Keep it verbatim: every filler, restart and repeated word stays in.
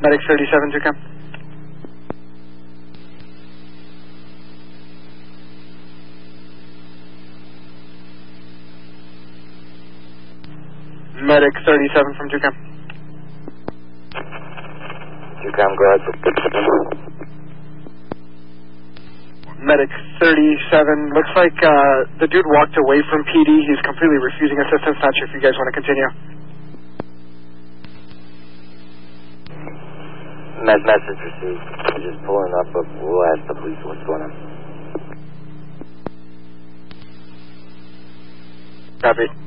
Medic thirty-seven, Tucam. Medic thirty-seven from Tucam. Tucam, go ahead. Medic thirty-seven, looks like uh, the dude walked away from P D. He's completely refusing assistance. Not sure if you guys want to continue. Med message received. We're just pulling up, but we'll ask the police what's going on. Copy.